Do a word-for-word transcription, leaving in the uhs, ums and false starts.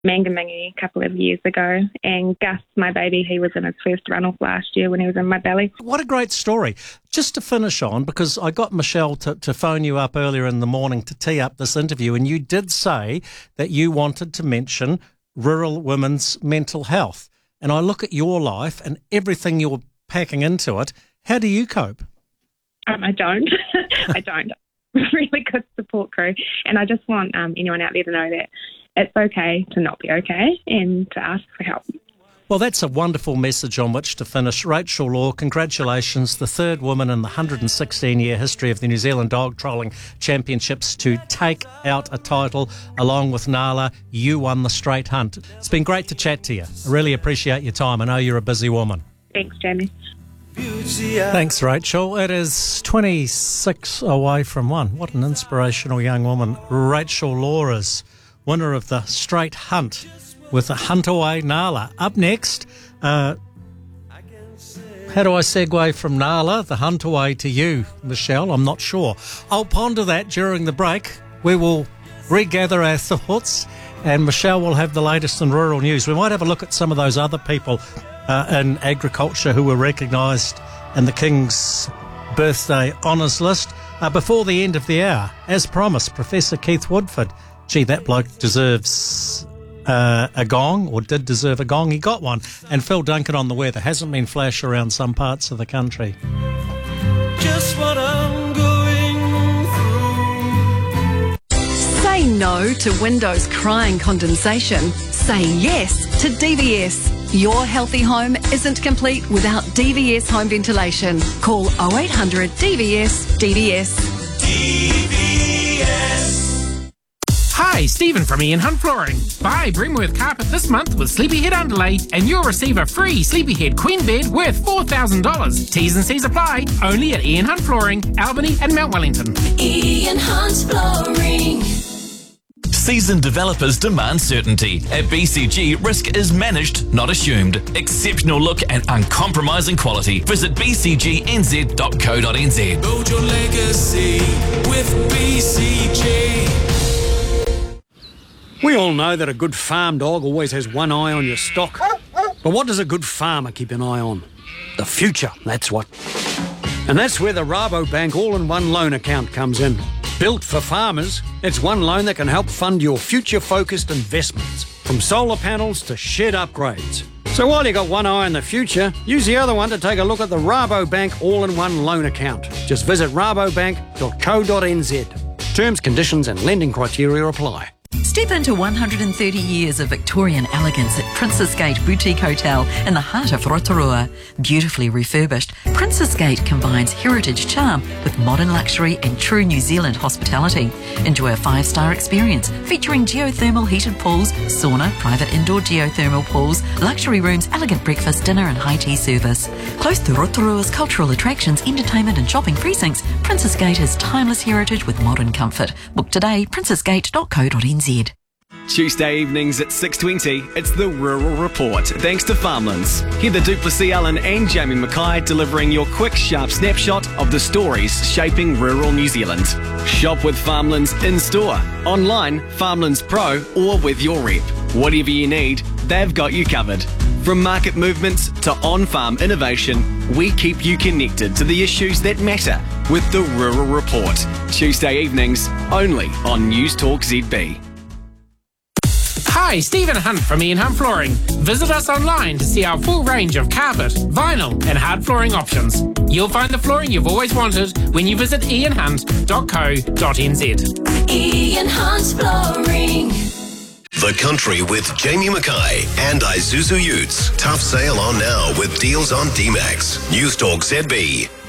Mangamingi a couple of years ago, and Gus, my baby, he was in his first run-off last year when he was in my belly. What a great story. Just to finish on, because I got Michelle to, to phone you up earlier in the morning to tee up this interview, and you did say that you wanted to mention rural women's mental health. And I look at your life and everything you're packing into it. How do you cope? Um, I don't. I don't. Really good support crew. And I just want um, anyone out there to know that it's okay to not be okay and to ask for help. Well, that's a wonderful message on which to finish. Rachel Law, congratulations, the third woman in the one hundred sixteen year history of the New Zealand Dog Trolling Championships to take out a title along with Nala. You won the straight hunt. It's been great to chat to you. I really appreciate your time. I know you're a busy woman. Thanks, Jamie. Thanks, Rachel. It is twenty-six away from one. What an inspirational young woman. Rachel Law is winner of the straight hunt with a hunt away Nala. Up next, uh, how do I segue from Nala, the hunt away, to you, Michelle? I'm not sure. I'll ponder that during the break. We will regather our thoughts, and Michelle will have the latest in rural news. We might have a look at some of those other people uh, in agriculture who were recognised in the King's Birthday Honours List uh, before the end of the hour. As promised, Professor Keith Woodford. Gee, that bloke deserves uh, a gong, or did deserve a gong. He got one. And Phil Duncan on the weather. Hasn't been flash around some parts of the country. Just what I'm going through. Say no to windows crying condensation. Say yes to D V S. Your healthy home isn't complete without D V S home ventilation. Call oh eight hundred D V S D V S. D V S. Hi, Stephen from Ian Hunt Flooring. Buy Bremworth carpet this month with Sleepyhead underlay and you'll receive a free Sleepyhead queen bed worth four thousand dollars. T's and C's apply. Only at Ian Hunt Flooring, Albany and Mount Wellington. Ian Hunt Flooring. Seasoned developers demand certainty. At B C G, risk is managed, not assumed. Exceptional look and uncompromising quality. Visit b c g n z dot co dot n z. Build your legacy with B C G. We all know that a good farm dog always has one eye on your stock. But what does a good farmer keep an eye on? The future, that's what. And that's where the Rabobank all-in-one loan account comes in. Built for farmers, it's one loan that can help fund your future-focused investments, from solar panels to shed upgrades. So while you got one eye on the future, use the other one to take a look at the Rabobank all-in-one loan account. Just visit rabobank dot co dot n z. Terms, conditions and lending criteria apply. Step into one hundred thirty years of Victorian elegance at Princess Gate Boutique Hotel in the heart of Rotorua. Beautifully refurbished, Princess Gate combines heritage charm with modern luxury and true New Zealand hospitality. Enjoy a five-star experience featuring geothermal heated pools, sauna, private indoor geothermal pools, luxury rooms, elegant breakfast, dinner and high tea service. Close to Rotorua's cultural attractions, entertainment and shopping precincts, Princess Gate has timeless heritage with modern comfort. Book today, princess gate dot co dot n z. Tuesday evenings at six twenty, it's the Rural Report, thanks to Farmlands. Hear the Duplessis Allen and Jamie Mackay delivering your quick, sharp snapshot of the stories shaping rural New Zealand. Shop with Farmlands in-store, online, Farmlands Pro, or with your rep. Whatever you need, they've got you covered. From market movements to on-farm innovation, we keep you connected to the issues that matter with the Rural Report. Tuesday evenings, only on News Talk Z B. Hi, Stephen Hunt from Ian Hunt Flooring. Visit us online to see our full range of carpet, vinyl and hard flooring options. You'll find the flooring you've always wanted when you visit ian hunt dot co dot n z. Ian Hunt Flooring. The Country with Jamie Mackay and Isuzu Utes. Tough sale on now with deals on D-Max. News Talk Z B.